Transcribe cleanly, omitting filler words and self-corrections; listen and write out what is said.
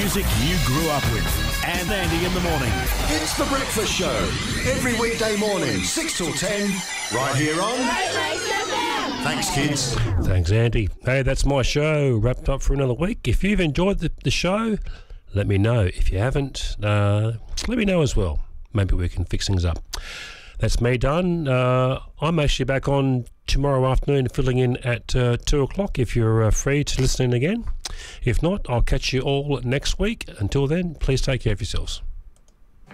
music you grew up with. And Andy in the morning. It's The Breakfast Show. Every weekday morning, 6 till 10, right here on... Thanks, kids. Thanks, Andy. Hey, that's my show wrapped up for another week. If you've enjoyed the show, let me know. If you haven't, let me know as well. Maybe we can fix things up. That's me done. I'm actually back on tomorrow afternoon, filling in at 2 o'clock if you're free to listen in again. If not, I'll catch you all next week. Until then, please take care of yourselves.